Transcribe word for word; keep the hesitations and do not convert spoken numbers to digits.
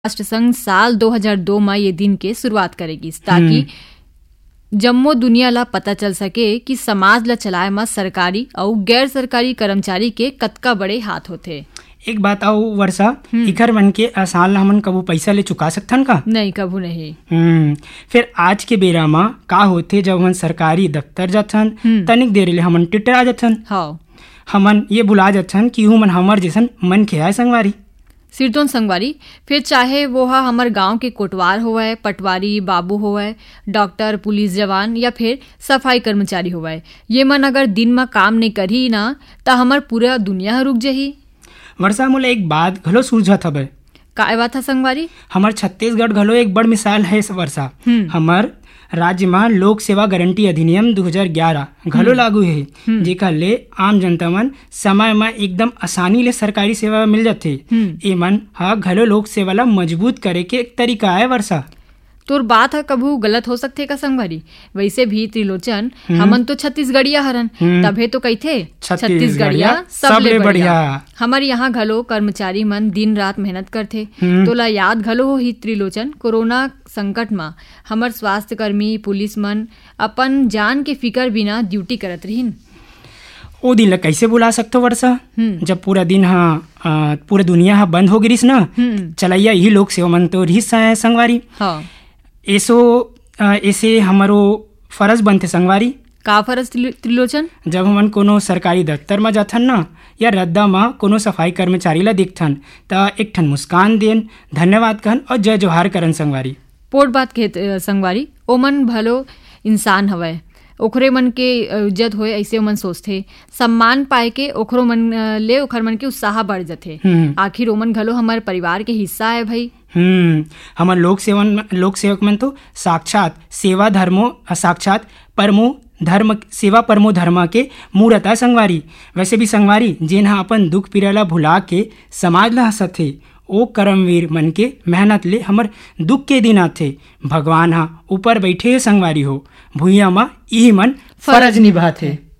राष्ट्र संघ साल दो हज़ार दो में ये दिन के शुरुआत करेगी ताकि जम्मो दुनिया ला पता चल सके कि समाज ला चलाए में सरकारी और गैर सरकारी कर्मचारी के कतका बड़े हाथ होते। एक बात आओ वर्षा, इखर मन के साल हमन कबू पैसा ले चुका सकथन का? नहीं, कबू नहीं। हम्म फिर आज के बेरा में का होथे जब हम सरकारी दफ्तर जाथन तनिक देर ले हमन टिटरा जाथन। हाँ, हमन ये बुला जाथन कि हूँ मन हमर जैसन मन के आए संगवारी सिरतोन संगवारी। फिर चाहे वो हा हमर गांव के कोटवार होवे, पटवारी, बाबू होवे, डॉक्टर, पुलिस जवान या फिर सफाई कर्मचारी होवे, ये मन अगर दिन में काम नहीं करही ना तो हमर पूरा दुनिया रुक जही। वर्षा मोला एक बात घलो सूझत हवे। का बात है संगवारी? हमर छत्तीसगढ़ घलो एक बड़ मिसाल है वर्षा। हमर राज्य में लोक सेवा गारंटी अधिनियम दो हज़ार ग्यारह घलो लागू है, जेकर ले आम जनता मन समय में एकदम आसानी ले सरकारी सेवा मिल जाथे। ए मन हा घलो लोक सेवा ला मजबूत करे के एक तरीका है वर्षा। तोर बात है कभू गलत हो सकथे का संगवारी? वैसे भी त्रिलोचन हमन तो छत्तीसगढ़िया हरन, तभे तो कहिथे छत्तीसगढ़िया सबले बढ़िया। हमारे यहाँ घलो कर्मचारी मन दिन रात मेहनत करथे। तोला याद घलो हो ही त्रिलोचन, कोरोना संकट में हमर स्वास्थ्य कर्मी, पुलिस मन अपन जान के फिकर बिना ड्यूटी करत रहिन। ओ दिन ला कैसे बुला सकते हो वर्षा, जब पूरा दिन हा पूरा दुनिया हा बंद हो गिरिस ना, चलाइया यही लोग सेवा मन तो रहिस संगवारी। हाँ, ऐसो ऐसे हमारो फर्ज बनते संगवारी। का फर्ज त्रिलोचन? जब हमन कोनो सरकारी दफ्तर में जाथन ना या रद्दा में कोनो सफाई कर्मचारी ला दिखथन त एक ठन मुस्कान देन, धन्यवाद कहन और जय जोहार करन संगवारी। पोट बात के संगवारी, ओमन भलो इंसान हवय, ओखरे मन के इज्जत होए ऐसे ओमन सोचथे। सम्मान पाए के ओखरो मन ले ओखर मन के उत्साह बढ़ जाथे। आखिर ओमन घलो हमारे परिवार के हिस्सा है भाई। हम्म हमार लोक सेवन लोक सेवक मन तो साक्षात सेवा धर्मो साक्षात परमो धर्म सेवा परमो धर्म के मूर्त है संगवारी। वैसे भी संगवारी जेन हा अपन दुख पीड़ा ला भुला के समाज ला हंसथे, ओ कर्मवीर मन के मेहनत ले हमर दुख के दिन आथे। भगवान हा ऊपर बैठे संगवारी हो, भुइया मा यही मन फर्ज निभाथे।